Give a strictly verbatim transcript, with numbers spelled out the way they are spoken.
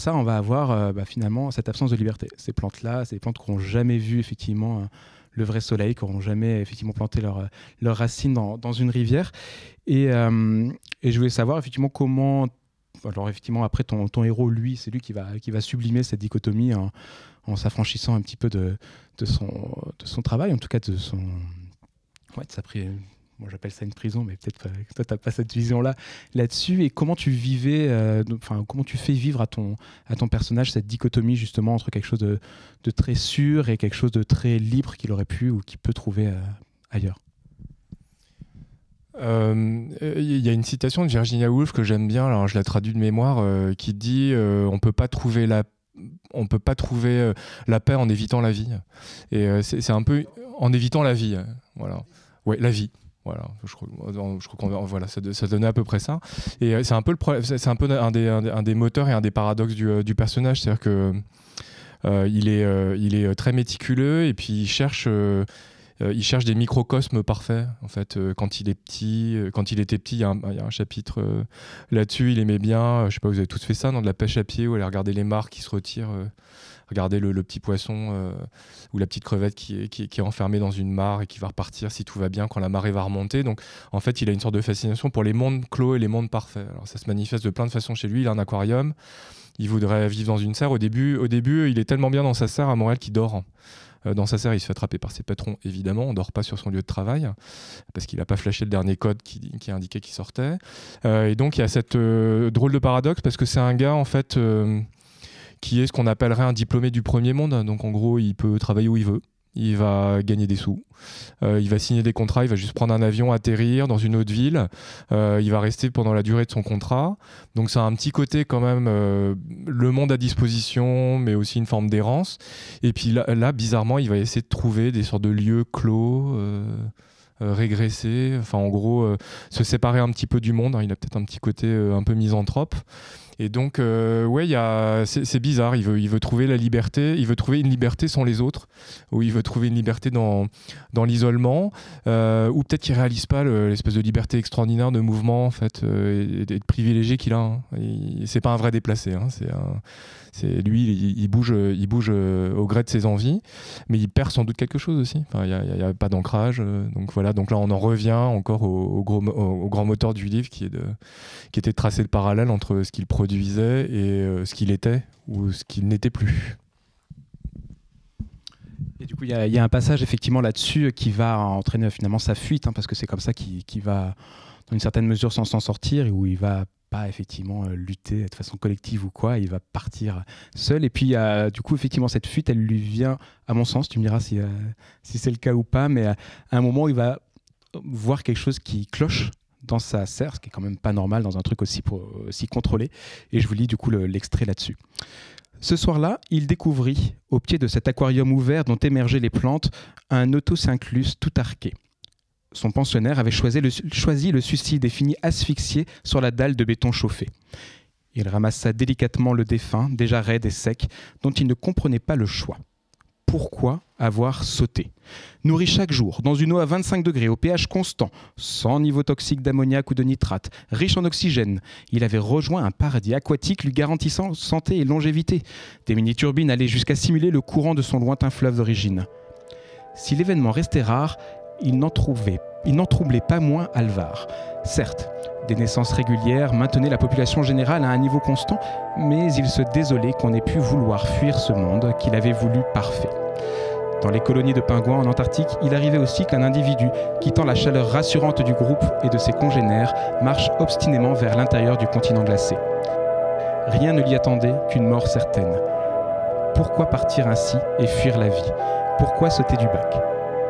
Ça, on va avoir euh, bah, finalement cette absence de liberté. Ces plantes-là, c'est des plantes qui n'ont jamais vu effectivement euh, le vrai soleil, qui n'auront jamais effectivement planté leurs leur racines dans, dans une rivière. Et, euh, et je voulais savoir effectivement comment... Alors effectivement, après, ton, ton héros, lui, c'est lui qui va, qui va sublimer cette dichotomie en, en s'affranchissant un petit peu de, de, son, de son travail, en tout cas de son... Ouais, de sa pri... Moi, j'appelle ça une prison, mais peut-être que toi, tu n'as pas cette vision-là là-dessus. Et comment tu vivais, euh, enfin, comment tu fais vivre à ton, à ton personnage cette dichotomie, justement, entre quelque chose de, de très sûr et quelque chose de très libre qu'il aurait pu ou qu'il peut trouver euh, ailleurs? Il euh, y a une citation de Virginia Woolf que j'aime bien, alors je la traduis de mémoire, euh, qui dit euh, on peut pas trouver la on peut pas trouver euh, la paix en évitant la vie. Et euh, c'est, c'est un peu en évitant la vie, voilà. Ouais, la vie. Voilà, je crois, je crois qu'on voilà, ça, ça donnait à peu près ça. Et c'est un peu le problème, c'est un peu un des, un, un des moteurs et un des paradoxes du, du personnage, c'est-à-dire que euh, il est euh, il est très méticuleux et puis il cherche euh, Euh, il cherche des microcosmes parfaits. En fait, euh, quand il est petit, euh, quand il était petit, il y a un, il y a un chapitre euh, là-dessus. Il aimait bien, euh, je sais pas, vous avez tous fait ça, dans de la pêche à pied, où aller regarder les mares qui se retirent, euh, regarder le, le petit poisson euh, ou la petite crevette qui est, qui, est, qui est enfermée dans une mare et qui va repartir si tout va bien quand la marée va remonter. Donc, en fait, il a une sorte de fascination pour les mondes clos et les mondes parfaits. Alors, ça se manifeste de plein de façons chez lui. Il a un aquarium. Il voudrait vivre dans une serre. Au début, au début, il est tellement bien dans sa serre à Montréal qu'il dort. Dans sa serre, il se fait attraper par ses patrons, évidemment. On ne dort pas sur son lieu de travail parce qu'il n'a pas flashé le dernier code qui, qui indiquait qu'il sortait. Euh, et donc, il y a cette euh, drôle de paradoxe parce que c'est un gars, en fait, euh, qui est ce qu'on appellerait un diplômé du premier monde. Donc, en gros, il peut travailler où il veut. Il va gagner des sous, euh, il va signer des contrats, il va juste prendre un avion, atterrir dans une autre ville, euh, il va rester pendant la durée de son contrat. Donc ça a un petit côté quand même, euh, le monde à disposition, mais aussi une forme d'errance. Et puis là, là bizarrement, il va essayer de trouver des sortes de lieux clos, euh, euh, régressés, enfin en gros, euh, se séparer un petit peu du monde. Hein. Il a peut-être un petit côté euh, un peu misanthrope. Et donc, euh, ouais, y a, c'est, c'est bizarre. Il veut, il veut trouver la liberté. Il veut trouver une liberté sans les autres, ou il veut trouver une liberté dans, dans l'isolement, euh, ou peut-être qu'il réalise pas le, l'espèce de liberté extraordinaire de mouvement, en fait, euh, et, et de privilégié qu'il a. Hein. Il, c'est pas un vrai déplacé. Hein. C'est, un, c'est lui, il, il bouge, il bouge au gré de ses envies, mais il perd sans doute quelque chose aussi. Enfin, il y, y a pas d'ancrage. Euh, donc voilà. Donc là, on en revient encore au, au, gros, au, au grand moteur du livre, qui est de, qui était de tracer le parallèle entre ce qu'il produit et euh, ce qu'il était ou ce qu'il n'était plus. Et du coup, il y, y a un passage effectivement là-dessus qui va entraîner finalement sa fuite, hein, parce que c'est comme ça qu'il, qu'il va, dans une certaine mesure, s'en, s'en sortir, et où il va pas effectivement euh, lutter de façon collective ou quoi, il va partir seul. Et puis, euh, du coup, effectivement, cette fuite, elle lui vient, à mon sens, tu me diras si, euh, si c'est le cas ou pas, mais à, à un moment où il va voir quelque chose qui cloche dans sa serre, ce qui est quand même pas normal dans un truc aussi, pour, aussi contrôlé. Et je vous lis du coup le, l'extrait là-dessus. Ce soir-là, il découvrit, au pied de cet aquarium ouvert dont émergeaient les plantes, un autosynclus tout arqué. Son pensionnaire avait choisi le, choisi le suicide et fini asphyxié sur la dalle de béton chauffé. Il ramassa délicatement le défunt, déjà raide et sec, dont il ne comprenait pas le choix. Pourquoi avoir sauté ? Nourri chaque jour, dans une eau à vingt-cinq degrés, au pH constant, sans niveau toxique d'ammoniac ou de nitrate, riche en oxygène, il avait rejoint un paradis aquatique lui garantissant santé et longévité. Des mini-turbines allaient jusqu'à simuler le courant de son lointain fleuve d'origine. Si l'événement restait rare, il n'en, trouvait, il n'en troublait pas moins Alvar. Certes, des naissances régulières maintenaient la population générale à un niveau constant, mais il se désolait qu'on ait pu vouloir fuir ce monde qu'il avait voulu parfait. Dans les colonies de pingouins en Antarctique, il arrivait aussi qu'un individu, quittant la chaleur rassurante du groupe et de ses congénères, marche obstinément vers l'intérieur du continent glacé. Rien ne l'y attendait qu'une mort certaine. Pourquoi partir ainsi et fuir la vie ? Pourquoi sauter du bac ?